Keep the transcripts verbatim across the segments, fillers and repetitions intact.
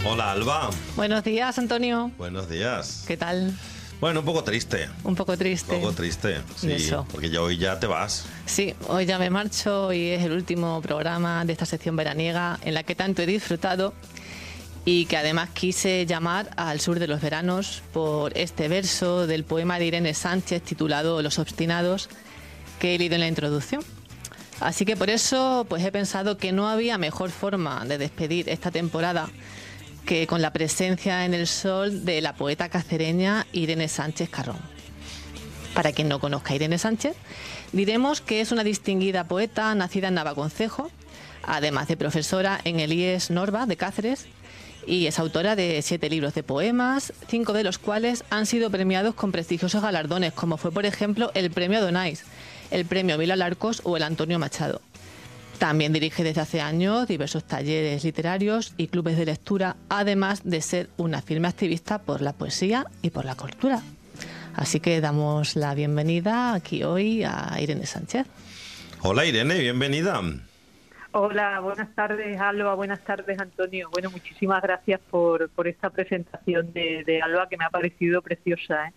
Hola, Alba. Buenos días, Antonio. Buenos días. ¿Qué tal? Bueno, un poco triste. Un poco triste. Un poco triste, sí, Eso. porque ya hoy ya te vas. Sí, hoy ya me marcho y es el último programa de esta sección veraniega en la que tanto he disfrutado y que además quise llamar al sur de los veranos por este verso del poema de Irene Sánchez titulado Los obstinados que he leído en la introducción. Así que por eso pues he pensado que no había mejor forma de despedir esta temporada que con la presencia en el sol de la poeta cacereña Irene Sánchez Carrón. Para quien no conozca a Irene Sánchez, diremos que es una distinguida poeta nacida en Navaconcejo, además de profesora en el I E S Norba de Cáceres, y es autora de siete libros de poemas, cinco de los cuales han sido premiados con prestigiosos galardones, como fue por ejemplo el Premio Adonais, el Premio Mila Larcos o el Antonio Machado. También dirige desde hace años diversos talleres literarios y clubes de lectura, además de ser una firme activista por la poesía y por la cultura. Así que damos la bienvenida aquí hoy a Irene Sánchez. Hola Irene, bienvenida. Hola, buenas tardes Alba, buenas tardes Antonio. Bueno, muchísimas gracias por, por esta presentación de, de Alba que me ha parecido preciosa, ¿eh?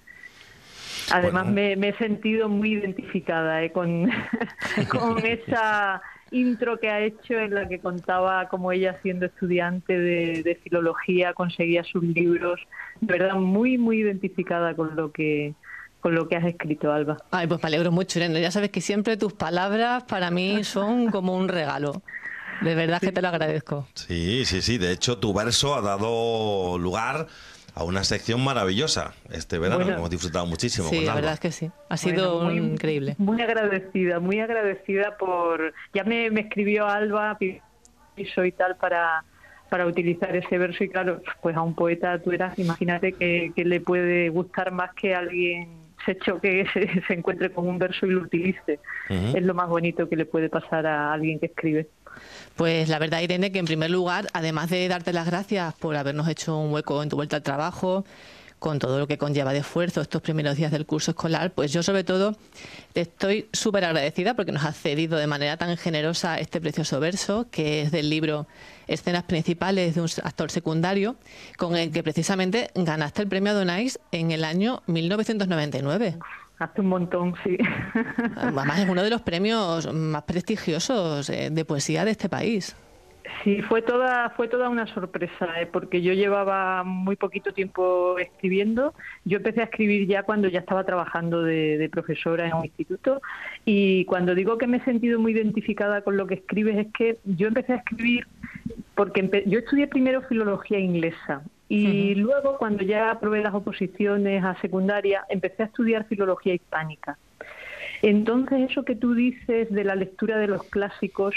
Además bueno. me, me he sentido muy identificada ¿eh? con, con esa intro que ha hecho en la que contaba cómo ella siendo estudiante de, de filología conseguía sus libros. De verdad muy muy identificada con lo que con lo que has escrito, Alba. Ay, pues me alegro mucho, Irene. Ya sabes que siempre tus palabras para mí son como un regalo. De verdad sí. que te lo agradezco. Sí, sí, sí. De hecho, tu verso ha dado lugar a una sección maravillosa este verano, bueno, hemos disfrutado muchísimo. Sí, con la Alba. verdad es que sí, ha sido bueno, muy, increíble. Muy agradecida, muy agradecida por... Ya me, me escribió Alba, piso y tal, para, para utilizar ese verso y claro, pues a un poeta tú eras, imagínate que, que le puede gustar más que alguien se choque, se, se encuentre con un verso y lo utilice. Uh-huh. Es lo más bonito que le puede pasar a alguien que escribe. Pues la verdad, Irene, que en primer lugar, además de darte las gracias por habernos hecho un hueco en tu vuelta al trabajo, con todo lo que conlleva de esfuerzo estos primeros días del curso escolar, pues yo sobre todo te estoy súper agradecida porque nos has cedido de manera tan generosa este precioso verso, que es del libro Escenas principales de un actor secundario, con el que precisamente ganaste el premio Adonais en el año mil novecientos noventa y nueve. Hace un montón, sí. Además es uno de los premios más prestigiosos de poesía de este país. Sí, fue toda fue toda una sorpresa, ¿eh? Porque yo llevaba muy poquito tiempo escribiendo. Yo empecé a escribir ya cuando ya estaba trabajando de, de profesora en un instituto y cuando digo que me he sentido muy identificada con lo que escribes es que yo empecé a escribir porque empe- yo estudié primero filología inglesa y uh-huh. luego cuando ya aprobé las oposiciones a secundaria empecé a estudiar filología hispánica. Entonces eso que tú dices de la lectura de los clásicos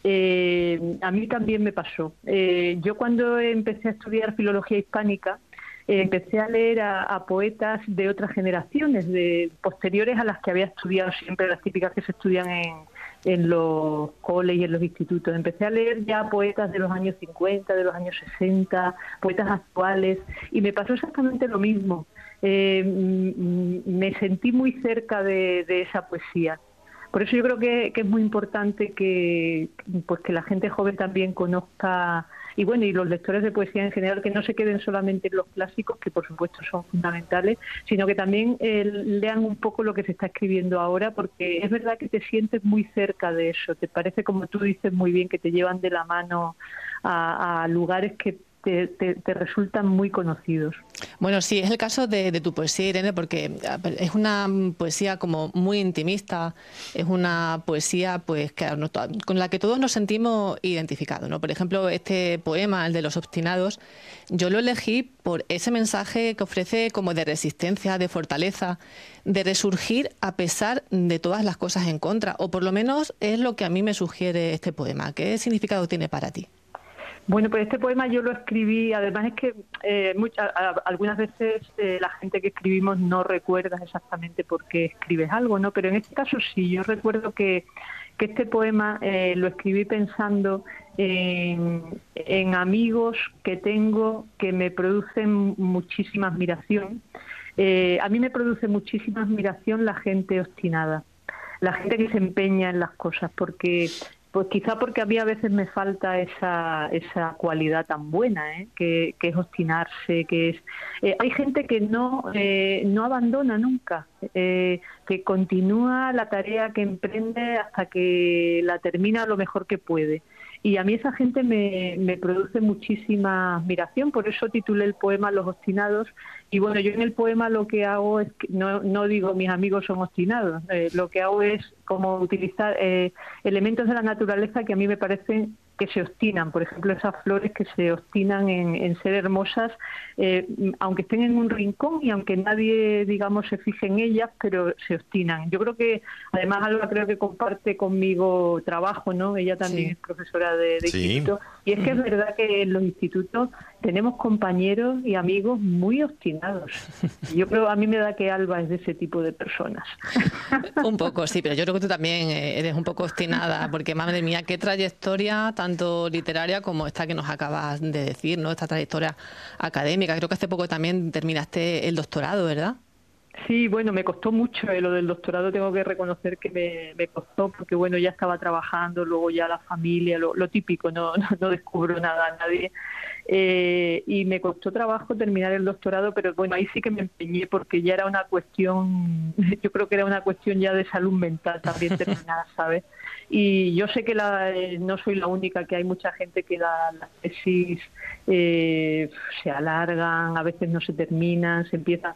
Eh, a mí también me pasó. Eh, yo cuando empecé a estudiar filología hispánica, eh, empecé a leer a, a poetas de otras generaciones, de posteriores a las que había estudiado, siempre las típicas que se estudian en, en los coles y en los institutos. Empecé a leer ya poetas de los años cincuenta, de los años sesenta, poetas actuales, y me pasó exactamente lo mismo. Eh, me sentí muy cerca de, de esa poesía. Por eso yo creo que, que es muy importante que pues que la gente joven también conozca, y bueno, y los lectores de poesía en general, que no se queden solamente en los clásicos, que por supuesto son fundamentales, sino que también eh, lean un poco lo que se está escribiendo ahora, porque es verdad que te sientes muy cerca de eso, te parece, como tú dices muy bien, que te llevan de la mano a, a lugares que Te, te, te resultan muy conocidos. Bueno, sí, es el caso de, de tu poesía, Irene, porque es una poesía como muy intimista, es una poesía pues que, con la que todos nos sentimos identificados, ¿no? Por ejemplo, este poema, el de Los obstinados, yo lo elegí por ese mensaje que ofrece como de resistencia, de fortaleza, de resurgir a pesar de todas las cosas en contra, o por lo menos es lo que a mí me sugiere este poema. ¿Qué significado tiene para ti? Bueno, pues este poema yo lo escribí, además es que eh, muchas, a, algunas veces eh, la gente que escribimos no recuerda exactamente por qué escribes algo, ¿no? Pero en este caso sí, yo recuerdo que, que este poema eh, lo escribí pensando en, en amigos que tengo que me producen muchísima admiración. Eh, a mí me produce muchísima admiración la gente obstinada, la gente que se empeña en las cosas, porque Pues quizá porque a mí a veces me falta esa esa cualidad tan buena, ¿eh? que, que es obstinarse, que es... Eh, hay gente que no eh, no abandona nunca, eh, que continúa la tarea que emprende hasta que la termina lo mejor que puede. Y a mí esa gente me, me produce muchísima admiración, por eso titulé el poema Los obstinados. Y bueno, yo en el poema lo que hago es, que no, no digo mis amigos son obstinados, eh, lo que hago es como utilizar eh, elementos de la naturaleza que a mí me parecen que se obstinan, por ejemplo esas flores que se obstinan en, en ser hermosas, eh, aunque estén en un rincón y aunque nadie, digamos, se fije en ellas, pero se obstinan. Yo creo que, además, Alba creo que comparte conmigo trabajo, ¿no? Ella también sí. es profesora de, de sí. instituto, y es que es verdad que en los institutos tenemos compañeros y amigos muy obstinados. Yo creo, a mí me da que Alba es de ese tipo de personas. Un poco, sí, pero yo creo que tú también eres un poco obstinada, porque madre mía, qué trayectoria tanto literaria como esta que nos acabas de decir, ¿no? Esta trayectoria académica. Creo que hace poco también terminaste el doctorado, ¿verdad? Sí, bueno, me costó mucho eh, lo del doctorado, tengo que reconocer que me, me costó, porque bueno, ya estaba trabajando, luego ya la familia, lo, lo típico, no, no, no descubro nada a nadie. Eh, y me costó trabajo terminar el doctorado, pero bueno, ahí sí que me empeñé porque ya era una cuestión, yo creo que era una cuestión ya de salud mental también terminar, ¿sabes? Y yo sé que la, eh, no soy la única, que hay mucha gente que la, las tesis eh, se alargan, a veces no se terminan, se empiezan.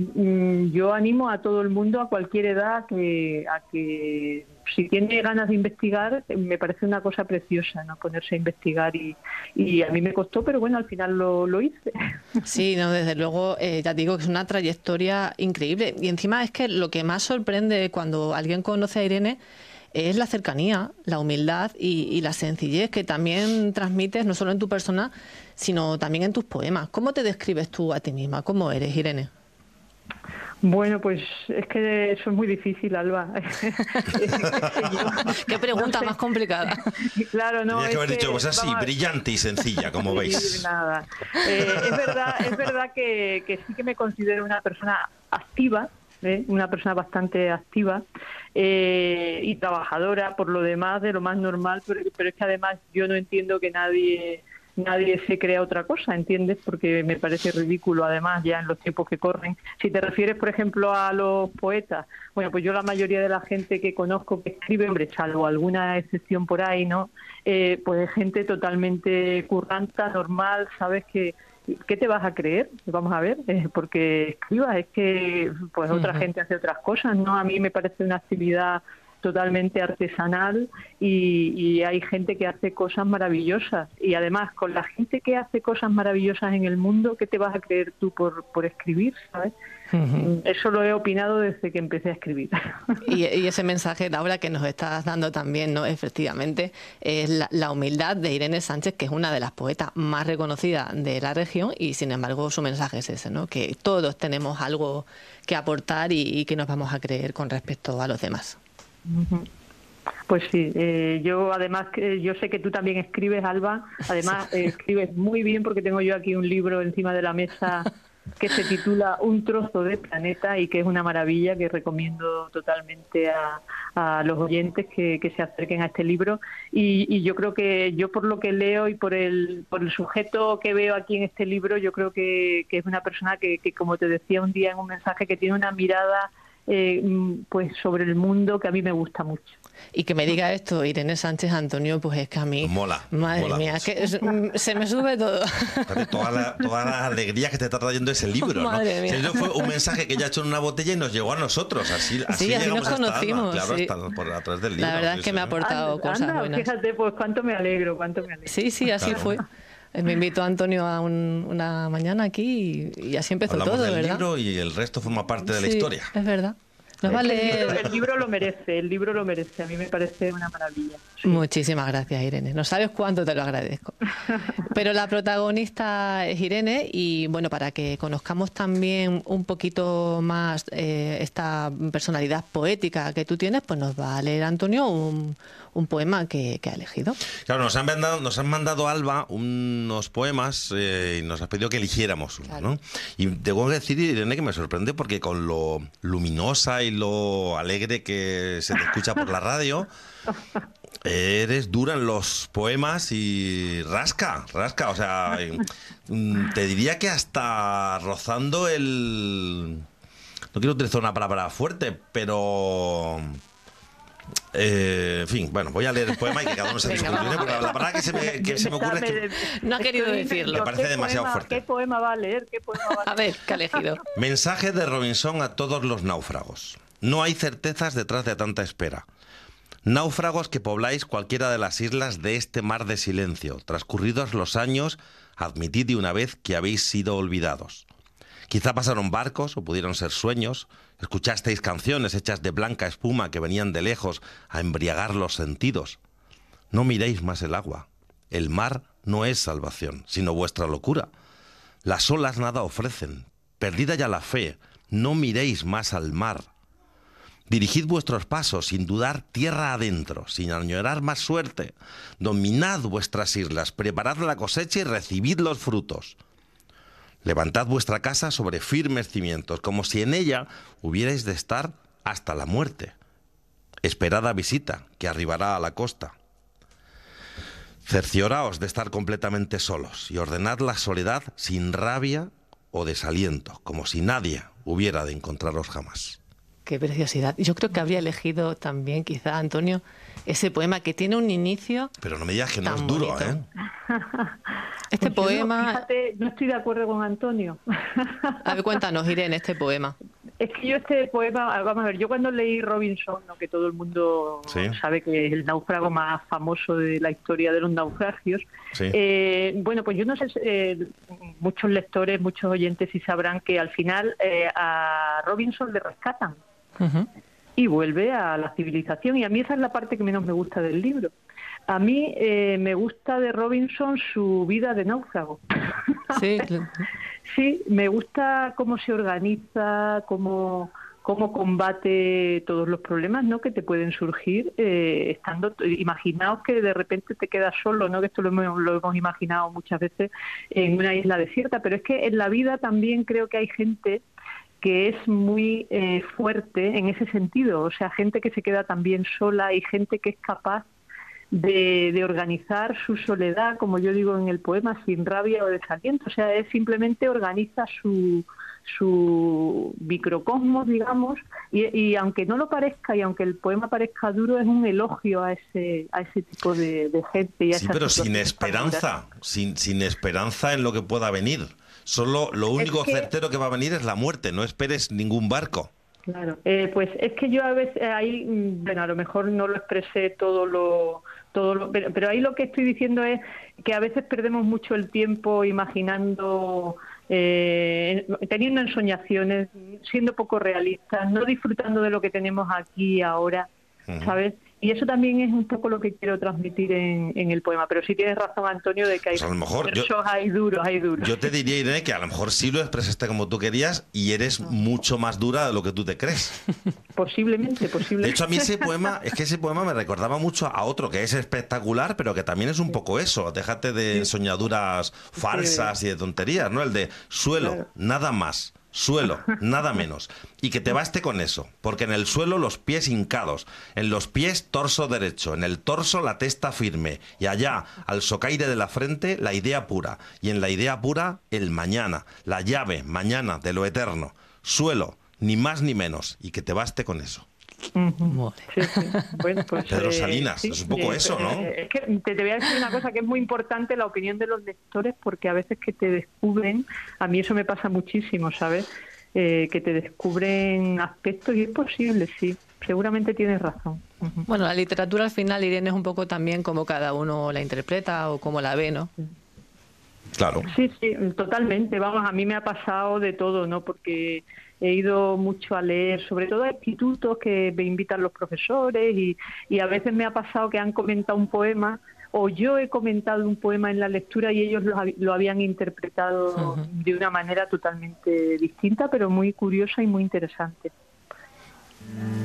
Yo animo a todo el mundo, a cualquier edad, que, a que si tiene ganas de investigar, me parece una cosa preciosa, ¿no? Ponerse a investigar y, y a mí me costó, pero bueno, al final lo, lo hice. Sí, no, desde luego, eh, ya digo que es una trayectoria increíble. Y encima es que lo que más sorprende cuando alguien conoce a Irene es la cercanía, la humildad y, y la sencillez que también transmites, no solo en tu persona, sino también en tus poemas. ¿Cómo te describes tú a ti misma? ¿Cómo eres, Irene? Bueno, pues es que eso es muy difícil, Alba. Qué pregunta no sé. Más complicada. Claro, no. Tenía que haber es dicho, que, pues así, vamos, brillante y sencilla, como veis. Nada. Eh, es verdad, es verdad que, que sí que me considero una persona activa, ¿eh? Una persona bastante activa eh, y trabajadora, por lo demás, de lo más normal, pero, pero es que además yo no entiendo que nadie... nadie se crea otra cosa, ¿entiendes? Porque me parece ridículo, además, ya en los tiempos que corren. Si te refieres, por ejemplo, a los poetas, bueno, pues yo la mayoría de la gente que conozco que escribe, hombre, salvo alguna excepción por ahí, ¿no? Eh, pues es gente totalmente curranta, normal, ¿sabes? Que ¿qué te vas a creer? Vamos a ver, eh, porque escribas, es que pues otra uh-huh. gente hace otras cosas, ¿no? A mí me parece una actividad totalmente artesanal y, y hay gente que hace cosas maravillosas, y además con la gente que hace cosas maravillosas en el mundo, ¿qué te vas a creer tú por, por escribir? ¿Sabes? Uh-huh. Eso lo he opinado desde que empecé a escribir. Y, y ese mensaje, Laura, que nos estás dando también, ¿no? Efectivamente, es la, la humildad de Irene Sánchez, que es una de las poetas más reconocidas de la región, y sin embargo su mensaje es ese, ¿no? Que todos tenemos algo que aportar y, y que nos vamos a creer con respecto a los demás. Pues sí, eh, yo además, eh, yo sé que tú también escribes, Alba, además eh, escribes muy bien, porque tengo yo aquí un libro encima de la mesa que se titula Un trozo de planeta y que es una maravilla, que recomiendo totalmente a, a los oyentes que, que se acerquen a este libro, y, y yo creo que yo por lo que leo y por el por el sujeto que veo aquí en este libro, yo creo que, que es una persona que, que, como te decía un día en un mensaje, que tiene una mirada Eh, pues sobre el mundo que a mí me gusta mucho. Y que me diga esto Irene Sánchez, Antonio, pues es que a mí... Mola. Madre mola, mía, pues. que es, se me sube todo. Toda la, toda la alegría que te está trayendo ese libro, ¿no? Madre mía. Eso fue un mensaje que ella ha hecho en una botella y nos llegó a nosotros. Así, así, sí, así llegamos nos conocimos. Hasta, claro, sí. hasta por, a través del libro. La verdad sí, es que sí, me ha aportado anda, cosas anda, buenas. Fíjate, pues cuánto me alegro, cuánto me alegro. Sí, sí, así claro. fue. Me invitó Antonio a un, una mañana aquí y, y así empezó Hablamos todo, del ¿verdad? libro y el resto forma parte de la sí, historia. Es verdad. Nos vale... el, libro, el libro lo merece, el libro lo merece. A mí me parece una maravilla. Sí. Muchísimas gracias, Irene. No sabes cuánto te lo agradezco. Pero la protagonista es Irene y, bueno, para que conozcamos también un poquito más eh, esta personalidad poética que tú tienes, pues nos va a leer Antonio un, un poema que, que ha elegido. Claro, nos han mandado, nos han mandado Alba unos poemas eh, y nos ha pedido que eligiéramos uno, claro. ¿no? Y tengo que decir, Irene, que me sorprende porque con lo luminosa y lo alegre que se te escucha por la radio, eres dura en los poemas y rasca, rasca, o sea, te diría que hasta rozando el... No quiero utilizar una palabra fuerte, pero... Eh, en fin, bueno, voy a leer el poema y que cada uno se discute, porque la palabra que se me, que se me ocurre es que... No ha querido decirlo. Me parece demasiado poema, fuerte. ¿Qué poema va a leer? ¿Qué poema va a leer? A ver, ¿qué ha elegido? Mensaje de Robinson a todos los náufragos. No hay certezas detrás de tanta espera. Náufragos que pobláis cualquiera de las islas de este mar de silencio. Transcurridos los años, admitid de una vez que habéis sido olvidados. Quizá pasaron barcos o pudieron ser sueños. Escuchasteis canciones hechas de blanca espuma que venían de lejos a embriagar los sentidos. No miréis más el agua. El mar no es salvación, sino vuestra locura. Las olas nada ofrecen. Perdida ya la fe, no miréis más al mar. Dirigid vuestros pasos sin dudar tierra adentro, sin añorar más suerte. Dominad vuestras islas, preparad la cosecha y recibid los frutos. Levantad vuestra casa sobre firmes cimientos, como si en ella hubierais de estar hasta la muerte. Esperad a visita, que arribará a la costa. Cercioraos de estar completamente solos y ordenad la soledad sin rabia o desaliento, como si nadie hubiera de encontraros jamás. Qué preciosidad. Yo creo que habría elegido también, quizá, Antonio, ese poema que tiene un inicio... Pero no me digas que no es duro, bonito. ¿eh? Este Pues poema... No, fíjate, no estoy de acuerdo con Antonio. A ver, cuéntanos, Irene, este poema. Es que yo este poema, vamos a ver, yo cuando leí Robinson, ¿no? Que todo el mundo Sí. sabe que es el náufrago más famoso de la historia de los naufragios, Sí. eh, bueno, pues yo no sé, eh, muchos lectores, muchos oyentes sí sabrán que al final eh, a Robinson le rescatan. Uh-huh. Y vuelve a la civilización. Y a mí esa es la parte que menos me gusta del libro. A mí eh, me gusta de Robinson su vida de náufrago. Sí. Sí, me gusta cómo se organiza, cómo, cómo combate todos los problemas, ¿no?, que te pueden surgir eh, estando... Imaginaos que de repente te quedas solo, ¿no?, que esto lo hemos, lo hemos imaginado muchas veces en una isla desierta, pero es que en la vida también creo que hay gente que es muy eh, fuerte en ese sentido, o sea, gente que se queda también sola y gente que es capaz de, de organizar su soledad, como yo digo en el poema, sin rabia o desaliento, o sea, es simplemente organiza su, su microcosmos, digamos, y, y aunque no lo parezca y aunque el poema parezca duro, es un elogio a ese a ese tipo de, de gente. Y a Sí, esas pero sin situaciones esperanza, sin, sin esperanza en lo que pueda venir. Solo lo único que- certero que va a venir es la muerte, no esperes ningún barco. Claro, eh, pues es que yo a veces ahí, mm, bueno, a lo mejor no lo expresé todo lo, todo lo, pero, pero ahí lo que estoy diciendo es que a veces perdemos mucho el tiempo imaginando, eh, teniendo ensoñaciones, siendo poco realistas, no disfrutando de lo que tenemos aquí y ahora, Ujú. ¿sabes? Y eso también es un poco lo que quiero transmitir en, en el poema. Pero sí tienes razón, Antonio, de que hay Pues a lo mejor yo- versos, hay duros, hay duros. Yo te diría, Irene, que a lo mejor sí lo expresaste como tú querías y eres mucho más dura de lo que tú te crees. Posiblemente, posiblemente. De hecho, a mí ese poema, es que ese poema me recordaba mucho a otro que es espectacular, pero que también es un poco eso. Déjate de soñaduras falsas y de tonterías, ¿no? El de suelo, Claro. nada más. Suelo, nada menos. Y que te baste con eso, porque en el suelo los pies hincados, en los pies torso derecho, en el torso la testa firme, y allá, al socaire de la frente, la idea pura, y en la idea pura, el mañana, la llave, mañana, de lo eterno. Suelo, ni más ni menos, y que te baste con eso. Ujú. Sí, sí. Bueno, pues, Pedro eh, Salinas, sí, es un poco eh, eso, ¿no? eh, Es que te, te voy a decir una cosa que es muy importante, la opinión de los lectores, porque a veces que te descubren, a mí eso me pasa muchísimo, ¿sabes? Eh, que te descubren aspectos y es posible, sí, seguramente tienes razón. Ujú. Bueno, la literatura al final, Irene, es un poco también como cada uno la interpreta o como la ve, ¿no? Claro. Sí, sí, totalmente. Vamos, a mí me ha pasado de todo, ¿no? Porque he ido mucho a leer, sobre todo a institutos que me invitan los profesores y, y a veces me ha pasado que han comentado un poema o yo he comentado un poema en la lectura y ellos lo, hab- lo habían interpretado Ujú. de una manera totalmente distinta, pero muy curiosa y muy interesante.